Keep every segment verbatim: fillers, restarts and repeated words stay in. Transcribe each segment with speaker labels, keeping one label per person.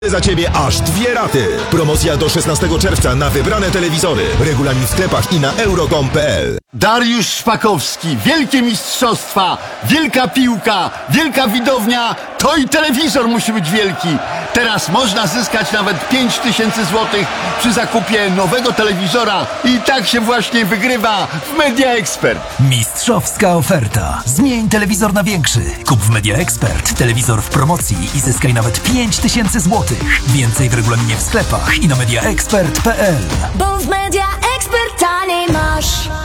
Speaker 1: Za Ciebie aż dwie raty. Promocja do szesnastego czerwca na wybrane telewizory. Regulamin w sklepach i na euro kropka com kropka p l.
Speaker 2: Dariusz Szpakowski, wielkie mistrzostwa, wielka piłka, wielka widownia, to i telewizor musi być wielki. Teraz można zyskać nawet pięć tysięcy złotych przy zakupie nowego telewizora i tak się właśnie wygrywa w Media Expert.
Speaker 3: Mistrzowska oferta. Zmień telewizor na większy. Kup w Media Expert telewizor w promocji i zyskaj nawet pięć tysięcy złotych. Więcej w regulaminie w sklepach i na media expert kropka p l.
Speaker 4: Bo w Media Expert taniej masz.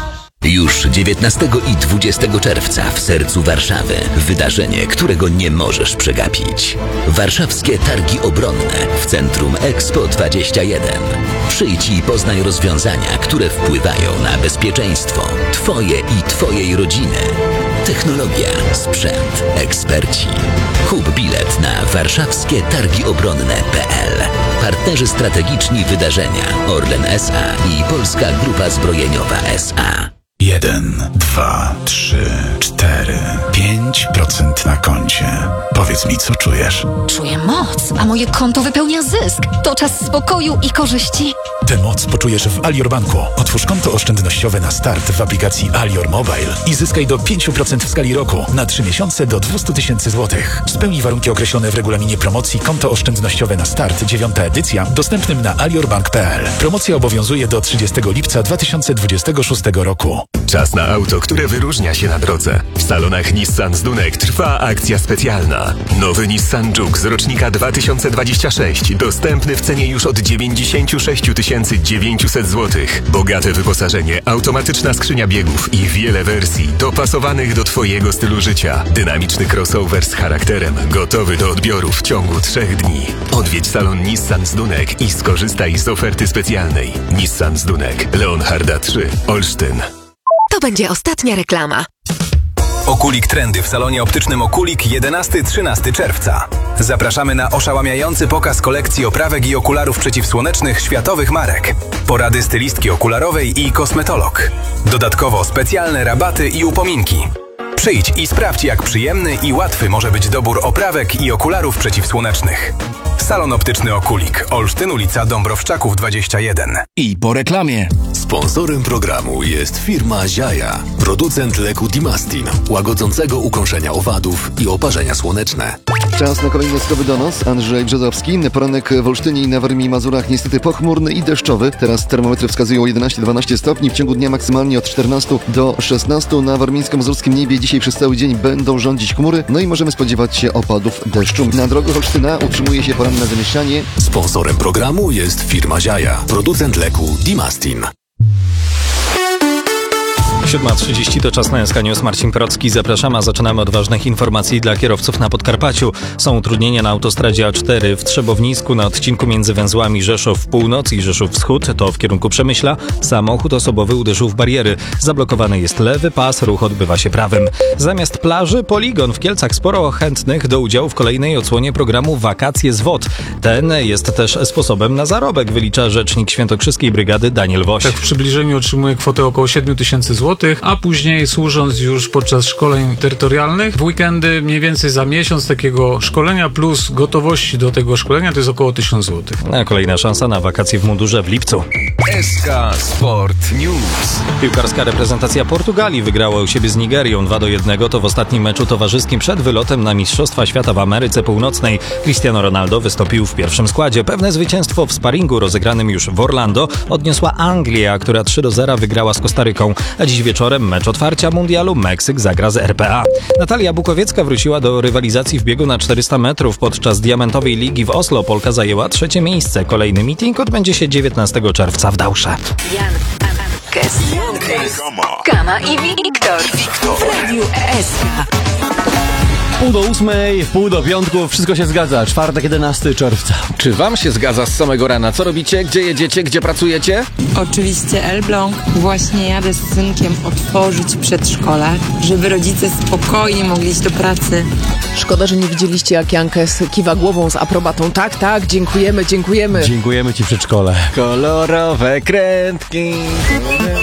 Speaker 5: Już dziewiętnastego i dwudziestego czerwca w sercu Warszawy wydarzenie, którego nie możesz przegapić. Warszawskie Targi Obronne w Centrum Expo dwadzieścia jeden. Przyjdź i poznaj rozwiązania, które wpływają na bezpieczeństwo Twoje i Twojej rodziny. Technologia, sprzęt, eksperci. Kup bilet na warszawskie targi obronne kropka p l. Partnerzy strategiczni wydarzenia Orlen S A i Polska Grupa Zbrojeniowa S A.
Speaker 6: Jeden, dwa, trzy, cztery, pięć procent na koncie. Powiedz mi, co czujesz?
Speaker 7: Czuję moc, a moje konto wypełnia zysk. To czas spokoju i korzyści.
Speaker 6: Tę moc poczujesz w Alior Banku. Otwórz konto oszczędnościowe na start w aplikacji Alior Mobile i zyskaj do pięć procent w skali roku na trzy miesiące do dwieście tysięcy złotych. Spełnij warunki określone w regulaminie promocji Konto oszczędnościowe na start, dziewiąta edycja, dostępnym na alior bank kropka p l. Promocja obowiązuje do trzydziestego lipca dwa tysiące dwudziestego szóstego roku.
Speaker 8: Czas na auto, które wyróżnia się na drodze. W salonach Nissan Zdunek trwa akcja specjalna. Nowy Nissan Juke z rocznika dwa tysiące dwudziestego szóstego dostępny w cenie już od dziewięćdziesiąt sześć tysięcy dziewięćset złotych. Bogate wyposażenie, automatyczna skrzynia biegów i wiele wersji dopasowanych do Twojego stylu życia. Dynamiczny crossover z charakterem, gotowy do odbioru w ciągu trzech dni. Odwiedź salon Nissan Zdunek i skorzystaj z oferty specjalnej. Nissan Zdunek, Leonharda trzy, Olsztyn.
Speaker 9: To będzie ostatnia reklama.
Speaker 10: Okulik Trendy w salonie optycznym Okulik jedenastego do trzynastego czerwca. Zapraszamy na oszałamiający pokaz kolekcji oprawek i okularów przeciwsłonecznych światowych marek. Porady stylistki okularowej i kosmetolog. Dodatkowo specjalne rabaty i upominki. Przyjdź i sprawdź, jak przyjemny i łatwy może być dobór oprawek i okularów przeciwsłonecznych. Salon optyczny Okulik, Olsztyn, ulica Dąbrowszczaków dwadzieścia jeden.
Speaker 11: I po reklamie.
Speaker 12: Sponsorem programu jest firma Ziaja, producent leku Dimastin, łagodzącego ukąszenia owadów i oparzenia słoneczne.
Speaker 13: Czas na kolejny skowy donos. Andrzej Brzozowski. Poranek w Olsztynie i na Warmii i Mazurach niestety pochmurny i deszczowy. Teraz termometry wskazują jedenaście do dwunastu stopni. W ciągu dnia maksymalnie od czternastu do szesnastu. Na warmińsko-mazurskim niebie dzisiaj przez cały dzień będą rządzić chmury. No i możemy spodziewać się opadów deszczu. Na drogach Olsztyna utrzymuje się poranne zamieszanie.
Speaker 12: Sponsorem programu jest firma Ziaja, producent leku Dimastin.
Speaker 14: siódma trzydzieści to czas na S K News. Marcin Procki. Zapraszamy, a zaczynamy od ważnych informacji dla kierowców na Podkarpaciu. Są utrudnienia na autostradzie A cztery w Trzebownisku na odcinku między węzłami Rzeszów Północ i Rzeszów Wschód, to w kierunku Przemyśla. Samochód osobowy uderzył w bariery. Zablokowany jest lewy pas, ruch odbywa się prawym. Zamiast plaży poligon. W Kielcach sporo chętnych do udziału w kolejnej odsłonie programu Wakacje z W O D. Ten jest też sposobem na zarobek, wylicza rzecznik Świętokrzyskiej Brygady Daniel Woś.
Speaker 15: Tak w przybliżeniu otrzymuje kwotę około siedem tysięcy złotych, a później służąc już podczas szkoleń terytorialnych w weekendy mniej więcej za miesiąc takiego szkolenia plus gotowości do tego szkolenia to jest około tysiąc złotych.
Speaker 14: A kolejna szansa na wakacje w mundurze w lipcu.
Speaker 10: S K Sport News.
Speaker 14: Piłkarska reprezentacja Portugalii wygrała u siebie z Nigerią dwa do jednego. To w ostatnim meczu towarzyskim przed wylotem na Mistrzostwa Świata w Ameryce Północnej. Cristiano Ronaldo wystąpił w pierwszym składzie. Pewne zwycięstwo w sparingu rozegranym już w Orlando odniosła Anglia, która trzy do zera wygrała z Kostaryką. A dziś wieczorem mecz otwarcia mundialu Meksyk zagra z R P A. Natalia Bukowiecka wróciła do rywalizacji w biegu na czterysta metrów. Podczas Diamentowej Ligi w Oslo Polka zajęła trzecie miejsce. Kolejny meeting odbędzie się dziewiętnastego czerwca w Dałsze.
Speaker 9: Jan, Kes, Kama i Wiktor w Radiu S K.
Speaker 11: Pół do ósmej, pół do piątku, wszystko się zgadza. Czwartek, jedenastego czerwca.
Speaker 16: Czy wam się zgadza z samego rana? Co robicie? Gdzie jedziecie? Gdzie pracujecie?
Speaker 17: Oczywiście Elbląg. Właśnie jadę z synkiem otworzyć przedszkola, żeby rodzice spokojnie mogli iść do pracy.
Speaker 18: Szkoda, że nie widzieliście, jak Jankes kiwa głową z aprobatą. Tak, tak, dziękujemy, dziękujemy.
Speaker 11: Dziękujemy ci, przedszkole.
Speaker 16: Kolorowe krętki.